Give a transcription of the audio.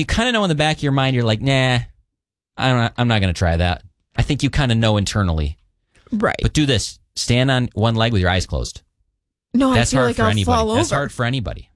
you kind of know in the back of your mind, you're like, nah, I'm not going to try that. I think you kind of know internally. Right. But do this. Stand on one leg with your eyes closed. No, That's I feel hard like for I'll anybody. fall over. That's hard for anybody.